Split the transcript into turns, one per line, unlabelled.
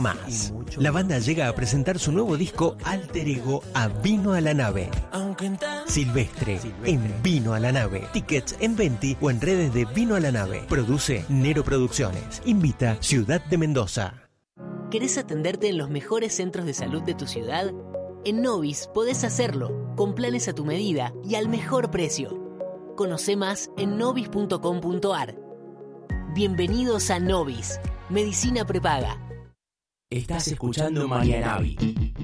más. La banda llega a presentar su nuevo disco Alter Ego a Vino a la Nave. Silvestre en Vino a la Nave. Tickets en Venti o en redes de Vino a la Nave. Produce Nero Producciones. Invita Ciudad de Mendoza.
¿Querés atenderte en los mejores centros de salud de tu ciudad? En Novis podés hacerlo, con planes a tu medida y al mejor precio. Conoce más en novis.com.ar. Bienvenidos a Novis, Medicina Prepaga.
Estás escuchando Marianavi.